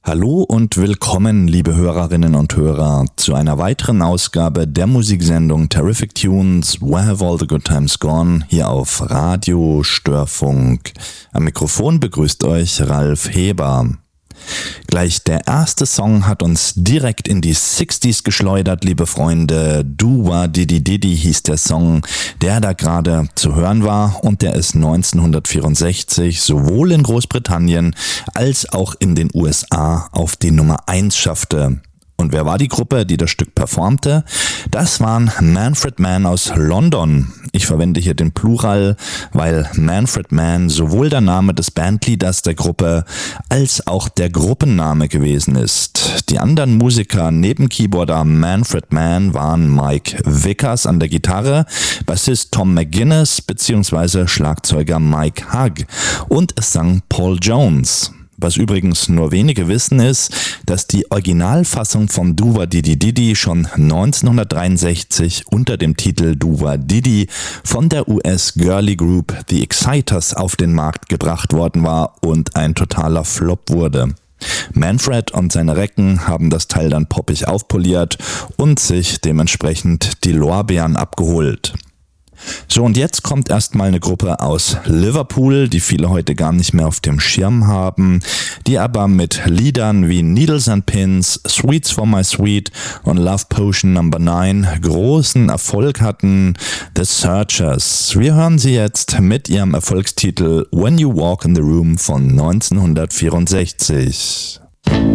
Hallo und willkommen, liebe Hörerinnen und Hörer, zu einer weiteren Ausgabe der Musiksendung Terrific Tunes, Where Have All the Good Times Gone, hier auf Radio Störfunk. Am Mikrofon begrüßt euch Ralf Heber. Gleich der erste Song hat uns direkt in die 60s geschleudert, liebe Freunde. Doo-Wah Diddy Diddy hieß der Song, der da gerade zu hören war, und der ist 1964 sowohl in Großbritannien als auch in den USA auf die Nummer 1 schaffte. Und wer war die Gruppe, die das Stück performte? Das waren Manfred Mann aus London. Ich verwende hier den Plural, weil Manfred Mann sowohl der Name des Bandleaders der Gruppe als auch der Gruppenname gewesen ist. Die anderen Musiker neben Keyboarder Manfred Mann waren Mike Vickers an der Gitarre, Bassist Tom McGuinness bzw. Schlagzeuger Mike Hugg, und es sang Paul Jones. Was übrigens nur wenige wissen ist, dass die Originalfassung von Doo-Wah Diddy Diddy schon 1963 unter dem Titel Doo-Wah Diddy von der US-Girly Group The Exciters auf den Markt gebracht worden war und ein totaler Flop wurde. Manfred und seine Recken haben das Teil dann poppig aufpoliert und sich dementsprechend die Lorbeeren abgeholt. So, und jetzt kommt erstmal eine Gruppe aus Liverpool, die viele heute gar nicht mehr auf dem Schirm haben, die aber mit Liedern wie Needles and Pins, Sweets for My Sweet und Love Potion No. 9 großen Erfolg hatten, The Searchers. Wir hören sie jetzt mit ihrem Erfolgstitel When You Walk in the Room von 1964.